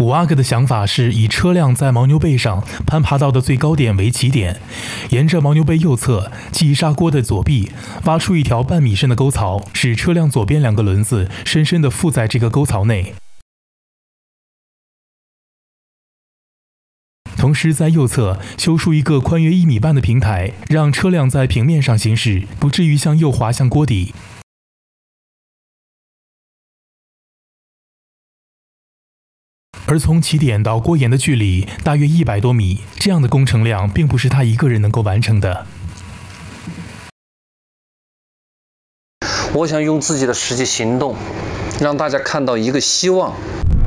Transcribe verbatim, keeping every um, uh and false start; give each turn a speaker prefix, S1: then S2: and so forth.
S1: 五阿哥的想法是以车辆在牦牛背上攀爬到的最高点为起点，沿着牦牛背右侧即砂锅的左臂挖出一条半米深的沟槽，使车辆左边两个轮子深深地附在这个沟槽内。同时在右侧修筑一个宽约一米半的平台，让车辆在平面上行驶，不至于向右滑向锅底。而从起点到锅沿的距离大约一百多米，这样的工程量并不是他一个人能够完成的。
S2: 我想用自己的实际行动，让大家看到一个希望。